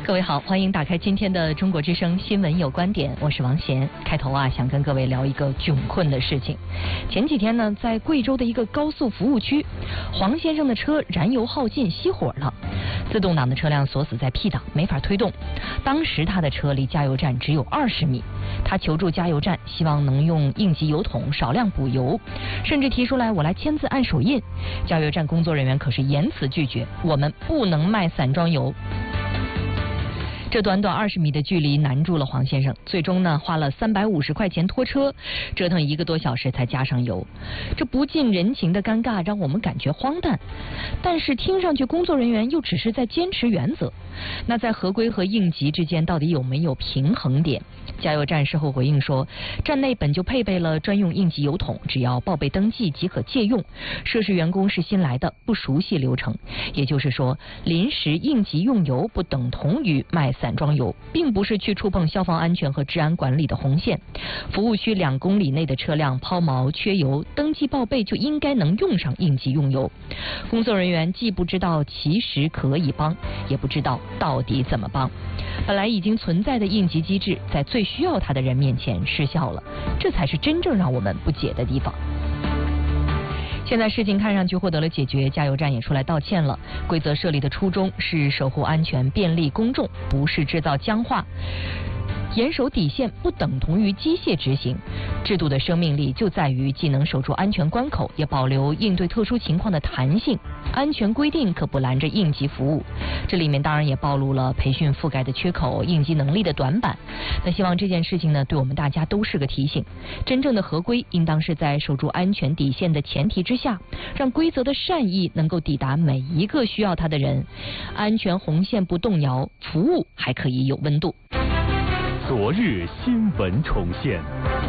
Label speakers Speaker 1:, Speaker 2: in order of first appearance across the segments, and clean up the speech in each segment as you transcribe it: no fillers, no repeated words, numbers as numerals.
Speaker 1: 各位好，欢迎打开今天的中国之声新闻有观点，我是王贤。开头想跟各位聊一个窘困的事情。前几天呢，在贵州的一个高速服务区，黄先生的车燃油耗尽熄火了，自动挡的车辆锁死在 P 档，没法推动。当时他的车离加油站只有20米，他求助加油站，希望能用应急油桶少量补油，甚至提出来我来签字按手印。加油站工作人员可是严词拒绝，我们不能卖散装油。这短短20米的距离难住了黄先生，最终呢花了350块钱拖车，折腾1个多小时才加上油。这不近人情的尴尬让我们感觉荒诞，但是听上去工作人员又只是在坚持原则。那在合规和应急之间到底有没有平衡点？加油站事后回应说，站内本就配备了专用应急油桶，只要报备登记即可借用。涉事员工是新来的，不熟悉流程，也就是说，临时应急用油不等同于卖散装油，并不是去触碰消防安全和治安管理的红线。服务区2公里内的车辆抛锚缺油，登记报备就应该能用上应急用油。工作人员既不知道其实可以帮，也不知道到底怎么帮。本来已经存在的应急机制，在最需要它的人面前失效了，这才是真正让我们不解的地方。现在事情看上去获得了解决，加油站也出来道歉了。规则设立的初衷是守护安全、便利公众，不是制造僵化。严守底线不等同于机械执行，制度的生命力就在于既能守住安全关口，也保留应对特殊情况的弹性。安全规定可不拦着应急服务，这里面当然也暴露了培训覆盖的缺口、应急能力的短板。那希望这件事情呢，对我们大家都是个提醒。真正的合规应当是在守住安全底线的前提之下，让规则的善意能够抵达每一个需要它的人，安全红线不动摇，服务还可以有温度。
Speaker 2: 昨日新闻重现，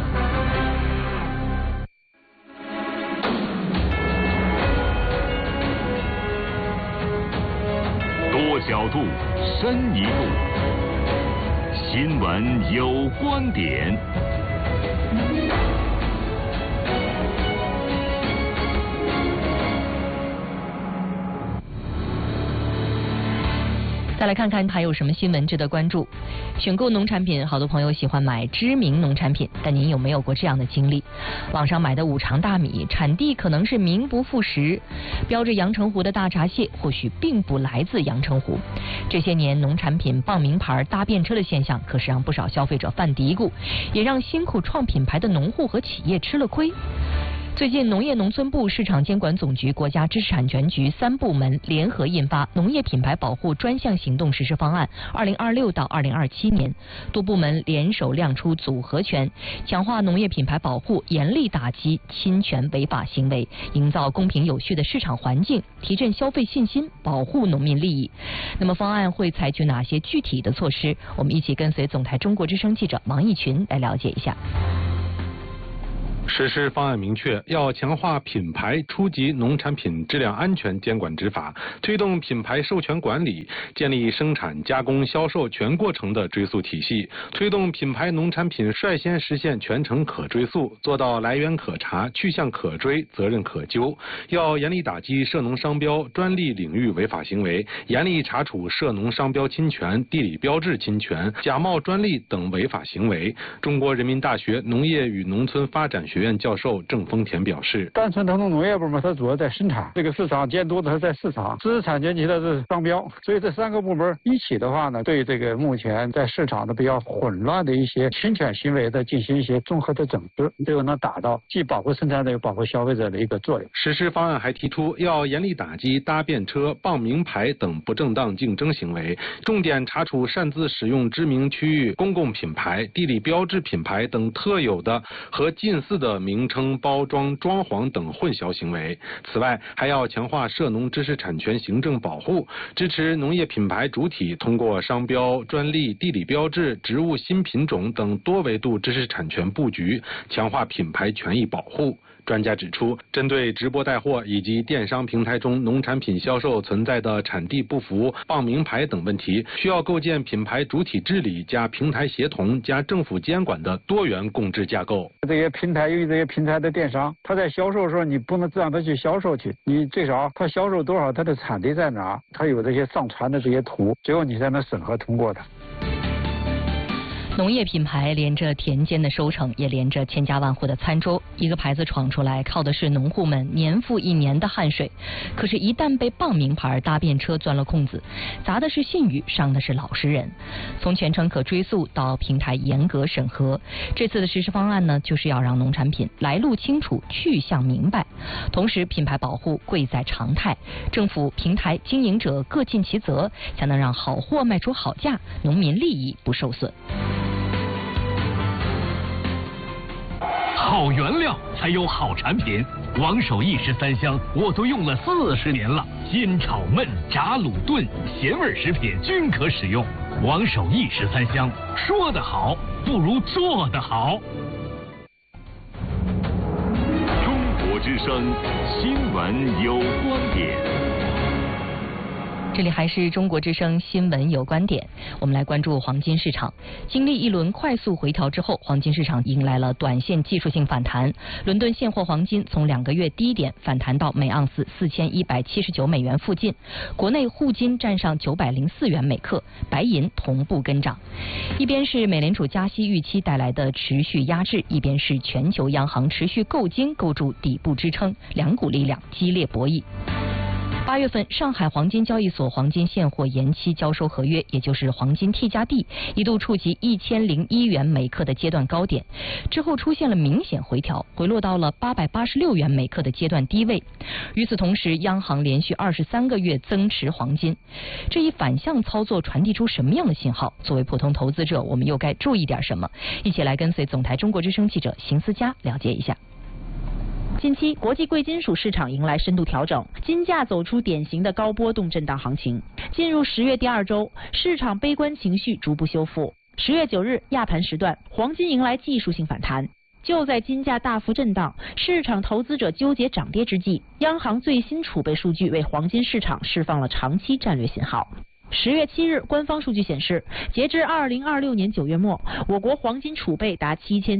Speaker 2: 多角度，深一度，新闻有观点。
Speaker 1: 再来看看还有什么新闻值得关注。选购农产品，好多朋友喜欢买知名农产品，但您有没有过这样的经历？网上买的五常大米，产地可能是名不副实，标着阳澄湖的大闸蟹或许并不来自阳澄湖。这些年农产品傍名牌搭便车的现象，可是让不少消费者犯嘀咕，也让辛苦创品牌的农户和企业吃了亏。最近，农业农村部、市场监管总局、国家知识产权局3部门联合印发《农业品牌保护专项行动实施方案（2026到2027年）》，多部门联手亮出组合拳，强化农业品牌保护，严厉打击侵权违法行为，营造公平有序的市场环境，提振消费信心，保护农民利益。那么，方案会采取哪些具体的措施？我们一起跟随总台中国之声记者王义群来了解一下。
Speaker 3: 实施方案明确，要强化品牌初级农产品质量安全监管执法，推动品牌授权管理，建立生产、加工、销售全过程的追溯体系，推动品牌农产品率先实现全程可追溯，做到来源可查、去向可追、责任可究。要严厉打击涉农商标、专利领域违法行为，严厉查处涉农商标侵权、地理标志侵权、假冒专利等违法行为。中国人民大学农业与农村发展学院教授郑丰田表示，
Speaker 4: 单纯农业部门它主要在生产，这个市场监督的是在市场，知识产权局的是商标，所以这3个部门一起的话呢，对这个目前在市场的比较混乱的一些侵权行为的进行一些综合的整治，这个能达到既保护生产者又保护消费者的一个作用。
Speaker 3: 实施方案还提出，要严厉打击搭便车、傍名牌等不正当竞争行为，重点查处擅自使用知名区域公共品牌、地理标志品牌等特有的和近似的名称、包装、装潢等混淆行为。此外，还要强化涉农知识产权行政保护，支持农业品牌主体通过商标、专利、地理标志、植物新品种等多维度知识产权布局，强化品牌权益保护。 专家指出，针对直播带货以及电商平台中农产品销售存在的产地不符、傍名牌等问题，需要构建品牌主体治理加平台协同加政府监管的多元共治架构。
Speaker 4: 这些平台由于这些平台的电商，他在销售的时候，你不能让他去销售去，你最少他销售多少，他的产地在哪，他有这些上传的这些图，最后你才能审核通过的。
Speaker 1: 农业品牌连着田间的收成，也连着千家万户的餐桌。一个牌子闯出来，靠的是农户们年复一年的汗水。可是，一旦被傍名牌搭便车钻了空子，砸的是信誉，伤的是老实人。从全程可追溯到平台严格审核，这次的实施方案呢，就是要让农产品来路清楚、去向明白，同时品牌保护贵在常态，政府、平台经营者各尽其责，才能让好货卖出好价，农民利益不受损。
Speaker 5: 好原料才有好产品，王守义13香我都用了40年了，煎炒焖炸卤炖咸味食品均可使用。王守义13香，说得好不如做得好。
Speaker 2: 中国之声新闻有观点。
Speaker 1: 这里还是中国之声新闻有观点，我们来关注黄金市场。经历一轮快速回调之后，黄金市场迎来了短线技术性反弹。伦敦现货黄金从2个月低点反弹到每盎司4179美元附近，国内沪金站上904元每克，白银同步跟涨。一边是美联储加息预期带来的持续压制，一边是全球央行持续购金构筑底部支撑，两股力量激烈博弈。8月份，上海黄金交易所黄金现货延期交收合约，也就是黄金 T 加 D， 一度触及1001元每克的阶段高点，之后出现了明显回调，回落到了886元每克的阶段低位。与此同时，央行连续23个月增持黄金，这一反向操作传递出什么样的信号？作为普通投资者，我们又该注意点什么？一起来跟随总台中国之声记者邢思佳了解一下。
Speaker 6: 近期，国际贵金属市场迎来深度调整，金价走出典型的高波动震荡行情。进入10月第2周，市场悲观情绪逐步修复。10月9日亚盘时段，黄金迎来技术性反弹。就在金价大幅震荡、市场投资者纠结涨跌之际，央行最新储备数据为黄金市场释放了长期战略信号。10月7日，官方数据显示，截至2026年9月末，我国黄金储备达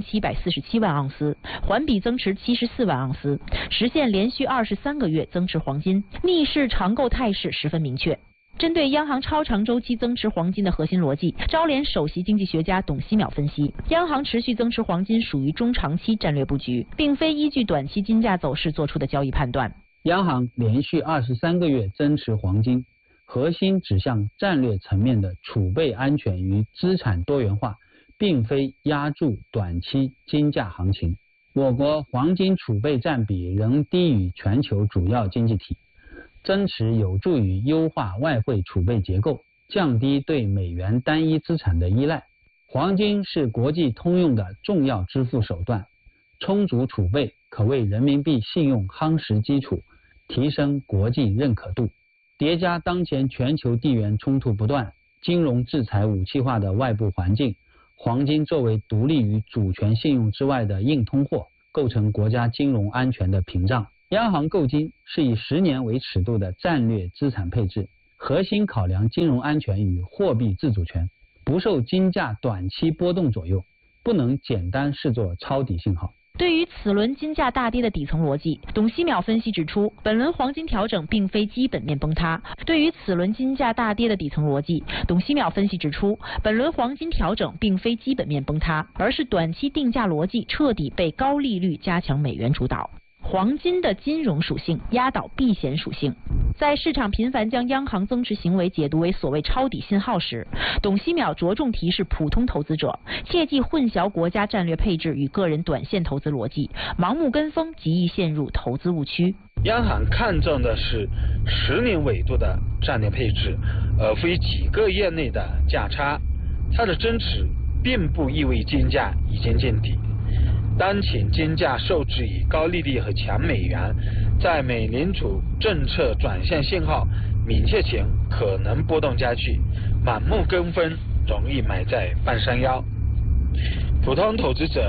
Speaker 6: 7747万盎司，环比增持74万盎司，实现连续23个月增持黄金，逆势长购态势十分明确。针对央行超长周期增持黄金的核心逻辑，招联首席经济学家董希淼分析，央行持续增持黄金属于中长期战略布局，并非依据短期金价走势做出的交易判断。
Speaker 7: 央行连续23个月增持黄金，核心指向战略层面的储备安全与资产多元化，并非压住短期金价行情。我国黄金储备占比仍低于全球主要经济体，增持有助于优化外汇储备结构，降低对美元单一资产的依赖。黄金是国际通用的重要支付手段，充足储备可为人民币信用夯实基础，提升国际认可度。叠加当前全球地缘冲突不断、金融制裁武器化的外部环境，黄金作为独立于主权信用之外的硬通货，构成国家金融安全的屏障。央行购金是以10年为尺度的战略资产配置，核心考量金融安全与货币自主权，不受金价短期波动左右，不能简单视作抄底信号。
Speaker 6: 对于此轮金价大跌的底层逻辑，董希淼分析指出，本轮黄金调整并非基本面崩塌。对于此轮金价大跌的底层逻辑，董希淼分析指出，本轮黄金调整并非基本面崩塌，而是短期定价逻辑彻底被高利率加强美元主导。黄金的金融属性压倒避险属性。在市场频繁将央行增持行为解读为所谓抄底信号时，董希淼着重提示普通投资者切忌混淆国家战略配置与个人短线投资逻辑，盲目跟风极易陷入投资误区。
Speaker 8: 央行看重的是10年维度的战略配置，而非几个月内的价差。它的增持并不意味金价已经见底。当前金价受制于高利率和强美元，在美联储政策转向信号明确前可能波动加剧，盲目跟风容易埋在半山腰。普通投资者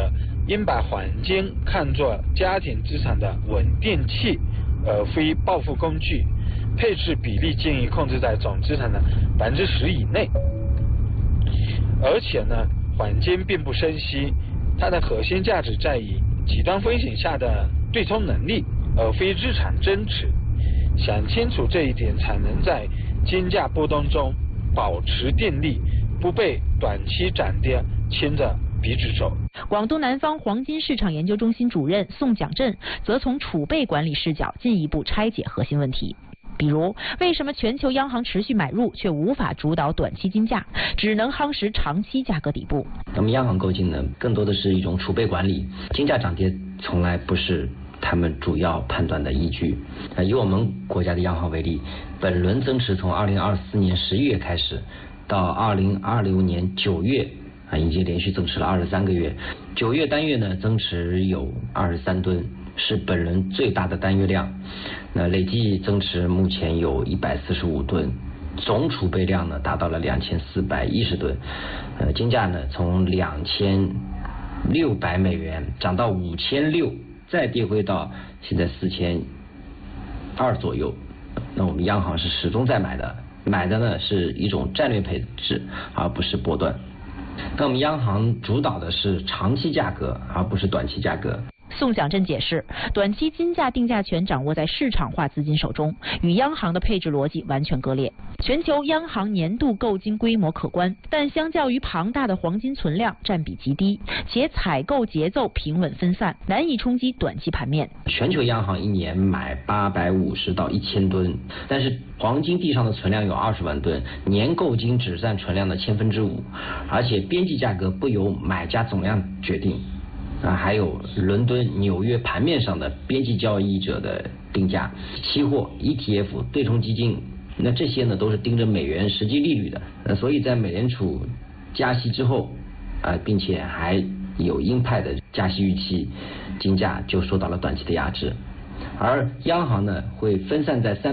Speaker 8: 应把黄金看作家庭资产的稳定器，而非暴富工具。配置比例建议控制在总资产的10%以内。而且呢，黄金并不生息，它的核心价值在于极端风险下的对冲能力，而非资产增值。想清楚这一点，才能在金价波动中保持定力，不被短期涨跌牵着鼻子走。
Speaker 6: 广东南方黄金市场研究中心主任宋蒋震则从储备管理视角进一步拆解核心问题。比如，为什么全球央行持续买入却无法主导短期金价，只能夯实长期价格底部？
Speaker 9: 那么央行购金呢，更多的是一种储备管理，金价涨跌从来不是他们主要判断的依据。以我们国家的央行为例，本轮增持从2024年11月开始，到2026年9月已经连续增持了23个月。9月单月呢，增持有23吨。是本轮最大的单月量，那累计增持目前有145吨，总储备量呢达到了2410吨，金价呢从2600美元涨到5600，再跌回到现在4200左右。那我们央行是始终在买的呢是一种战略配置，而不是波段。那我们央行主导的是长期价格，而不是短期价格。
Speaker 6: 宋蒋震解释，短期金价定价权掌握在市场化资金手中，与央行的配置逻辑完全割裂。全球央行年度购金规模可观，但相较于庞大的黄金存量占比极低，且采购节奏平稳分散，难以冲击短期盘面。
Speaker 9: 全球央行一年买850到1000吨，但是黄金地上的存量有20万吨，年购金只占存量的5%，而且边际价格不由买家总量决定。还有伦敦、纽约盘面上的边际交易者的定价、期货、ETF、对冲基金，那这些呢都是盯着美元实际利率的。所以在美联储加息之后，并且还有鹰派的加息预期，金价就受到了短期的压制。而央行呢会分散在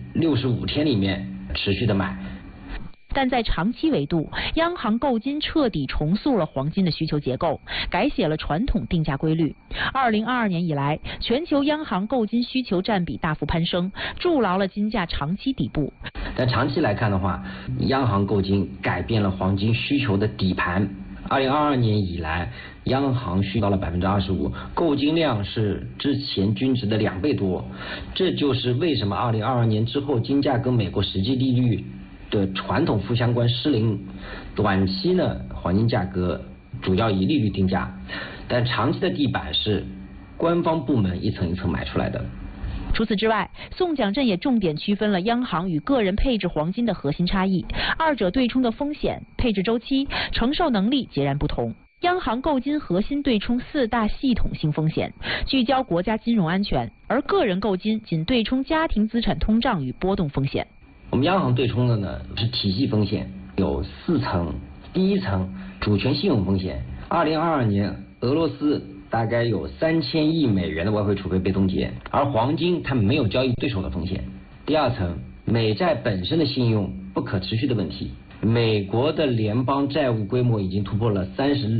Speaker 9: 365天里面持续的买。
Speaker 6: 但在长期维度，央行购金彻底重塑了黄金的需求结构，改写了传统定价规律。2022年以来，全球央行购金需求占比大幅攀升，筑牢了金价长期底部。
Speaker 9: 但长期来看的话，央行购金改变了黄金需求的底盘。2022年以来，央行需到了25%，购金量是之前均值的2倍多。这就是为什么2022年之后，金价跟美国实际利率的传统负相关失灵。短期呢，黄金价格主要以利率定价，但长期的地板是官方部门一层一层买出来的。
Speaker 6: 除此之外，宋蒋震也重点区分了央行与个人配置黄金的核心差异，二者对冲的风险、配置周期、承受能力截然不同。央行购金核心对冲4大系统性风险，聚焦国家金融安全，而个人购金仅对冲家庭资产通胀与波动风险。
Speaker 9: 我们央行对冲的呢是体系风险，有4层。第一层主权信用风险，2022年俄罗斯大概有3000亿美元的外汇储备被冻结，而黄金它没有交易对手的风险。第二层，美债本身的信用不可持续的问题，美国的联邦债务规模已经突破了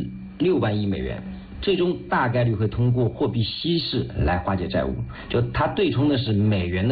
Speaker 9: 36万亿美元，最终大概率会通过货币稀释来化解债务，就它对冲的是美元的